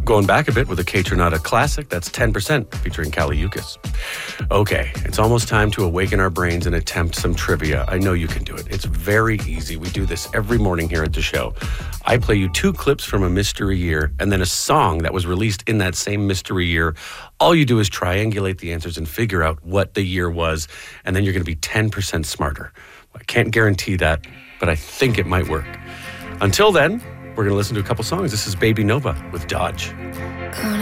Going back a bit with a Kaytranada classic, that's 10% featuring Kaliukas. Okay, it's almost time to awaken our brains and attempt some trivia. I know you can do it. It's very easy. We do this every morning here at the show. I play you 2 clips from a mystery year and then a song that was released in that same mystery year. All you do is triangulate the answers and figure out what the year was, and then you're going to be 10% smarter. I can't guarantee that, but I think it might work. Until then, we're going to listen to a couple songs. This is Baby Nova with Dodge.